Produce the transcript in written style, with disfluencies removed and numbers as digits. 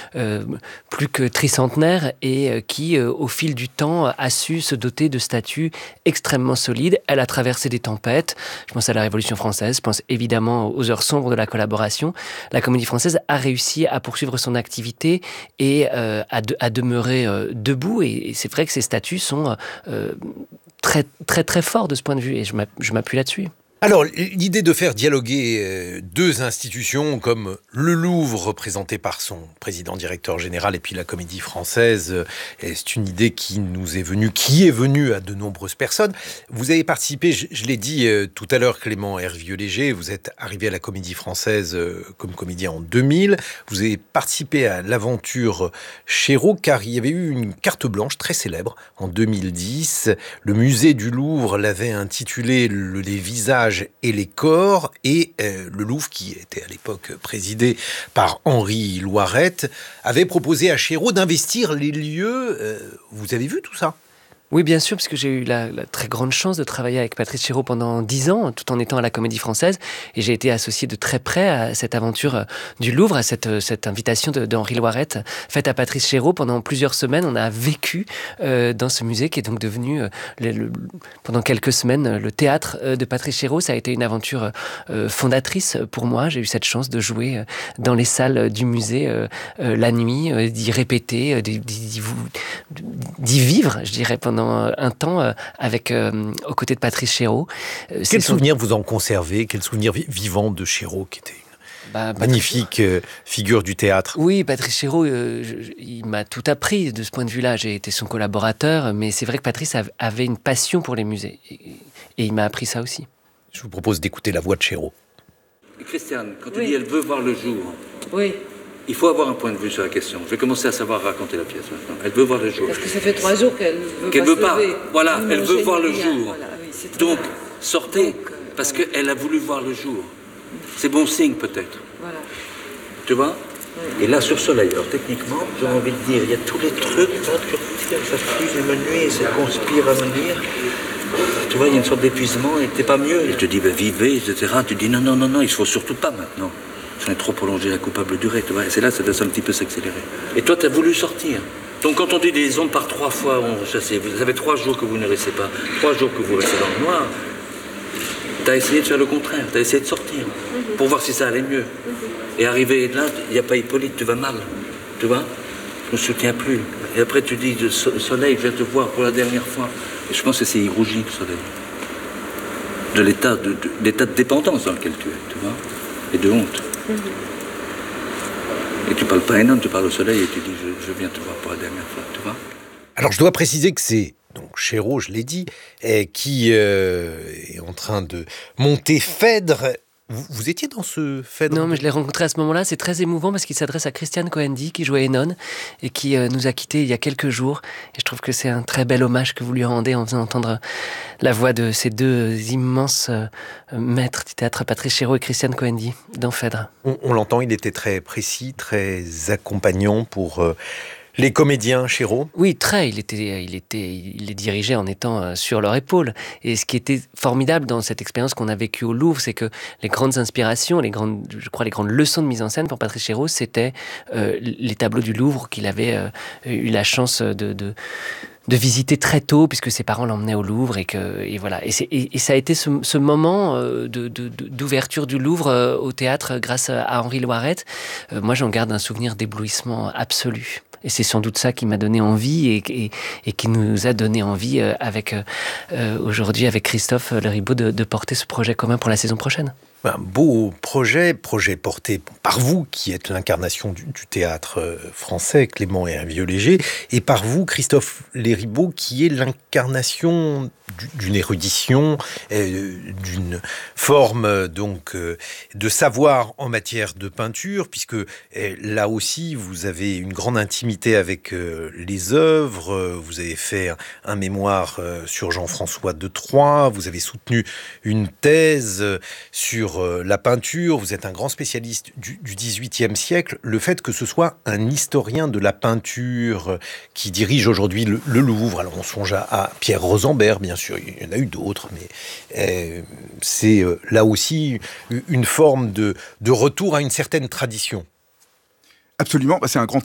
plus que tricentenaire et qui, au fil du temps, a su se doter de statuts extrêmement solides. Elle a traversé des tempêtes. Je pense à la Révolution française, je pense évidemment aux heures sombres de la collaboration. La Comédie Française a réussi à poursuivre son activité et à demeurer debout. Et c'est vrai que ces statuts sont très, très, très forts de ce point de vue. Et je m'appuie là-dessus. Alors, l'idée de faire dialoguer deux institutions comme le Louvre, représenté par son président-directeur général, et puis la Comédie Française, c'est une idée qui est venue à de nombreuses personnes. Vous avez participé, je l'ai dit tout à l'heure, Clément Hervieux-Léger, vous êtes arrivé à la Comédie Française comme comédien en 2000. Vous avez participé à l'aventure Chéreau, car il y avait eu une carte blanche très célèbre en 2010. Le musée du Louvre l'avait intitulé « Les visages et les corps », et le Louvre, qui était à l'époque présidé par Henri Loiret, avait proposé à Chéreau d'investir les lieux. Vous avez vu tout ça ? Oui, bien sûr, parce que j'ai eu la très grande chance de travailler avec Patrice Chéreau pendant 10 ans, tout en étant à la Comédie Française. Et j'ai été associé de très près à cette aventure du Louvre, à cette invitation d'Henri Loiret, faite à Patrice Chéreau. Pendant plusieurs semaines, on a vécu dans ce musée qui est donc devenu, pendant quelques semaines, le théâtre de Patrice Chéreau. Ça a été une aventure fondatrice pour moi. J'ai eu cette chance de jouer dans les salles du musée la nuit, d'y répéter, d'y vivre, je dirais, pendant un temps aux côtés de Patrice Chéreau. Quel souvenir vous en conservez ? Quel souvenir vivant de Chéreau, qui était une magnifique figure du théâtre ? Oui, Patrice Chéreau, il m'a tout appris de ce point de vue-là. J'ai été son collaborateur, mais c'est vrai que Patrice avait une passion pour les musées. Et il m'a appris ça aussi. Je vous propose d'écouter la voix de Chéreau. Christiane, quand tu dis « elle veut voir le jour », oui. Il faut avoir un point de vue sur la question. Je vais commencer à savoir raconter la pièce maintenant. Elle veut voir le jour. Parce que ça fait 3 jours qu'elle veut pas. Voilà, elle veut voir le rien. jour. Voilà, oui, donc, sortez, parce qu'elle a voulu voir le jour. C'est bon signe, peut-être. Voilà. Tu vois ? Oui. Et là, sur Soleil, alors techniquement, j'ai envie de dire, il y a tous les trucs, ça fuse et me nuit, ça conspire à me nuire. Tu vois, il y a une sorte d'épuisement, et t'es pas mieux. Il te dit, vivez, etc. Tu dis, non, il faut surtout pas maintenant. Ça a trop prolongé la coupable durée, tu vois. Et c'est là, ça doit un petit peu s'accélérer. Et toi, tu as voulu sortir. Donc, quand on dit les hommes par 3 fois ont chassé, vous avez 3 jours que vous ne restez pas, 3 jours que vous restez dans le noir, tu as essayé de faire le contraire, tu as essayé de sortir pour voir si ça allait mieux. Et arrivé là, il n'y a pas Hippolyte, tu vas mal, tu vois. Je ne me soutiens plus. Et après, tu dis, Soleil, je viens te voir pour la dernière fois. Et je pense que c'est Irougie, le Soleil. De l'état de dépendance dans lequel tu es, tu vois. Et de honte. Et tu parles pas à un homme, tu parles au Soleil et tu dis je viens te voir pour la dernière fois, tu vois. Alors je dois préciser que c'est donc Chéreau, je l'ai dit, qui est en train de monter Phèdre. Vous étiez dans ce Phèdre ? Non, mais je l'ai rencontré à ce moment-là. C'est très émouvant parce qu'il s'adresse à Christiane Coendi, qui jouait Enon et qui nous a quittés il y a quelques jours. Et je trouve que c'est un très bel hommage que vous lui rendez en faisant entendre la voix de ces deux immenses maîtres du théâtre, Patrice Chéreau et Christiane Coendi, dans Phèdre. On l'entend, il était très précis, très accompagnant pour les comédiens, Chéreau. Oui, très. Il les dirigeait en étant sur leur épaule. Et ce qui était formidable dans cette expérience qu'on a vécue au Louvre, c'est que les grandes inspirations, les grandes leçons de mise en scène pour Patrice Chéreau, c'était les tableaux du Louvre qu'il avait eu la chance de visiter très tôt, puisque ses parents l'emmenaient au Louvre, et voilà. Et ça a été ce moment d'ouverture du Louvre au théâtre grâce à Henri Loiret. Moi, j'en garde un souvenir d'éblouissement absolu. Et c'est sans doute ça qui m'a donné envie et qui nous a donné envie aujourd'hui avec Christophe Leribaud de porter ce projet commun pour la saison prochaine. Un beau projet porté par vous, qui êtes l'incarnation du théâtre français, Clément Hervieux-Léger, et par vous, Christophe Leribaud, qui est l'incarnation d'une érudition, d'une forme donc de savoir en matière de peinture, puisque là aussi, vous avez une grande intimité avec les œuvres, vous avez fait un mémoire sur Jean-François de Troyes, vous avez soutenu une thèse sur la peinture, vous êtes un grand spécialiste du XVIIIe siècle. Le fait que ce soit un historien de la peinture qui dirige aujourd'hui le Louvre, alors on songe à Pierre Rosenberg, bien sûr, il y en a eu d'autres, mais c'est là aussi une forme de retour à une certaine tradition. Absolument, c'est un grand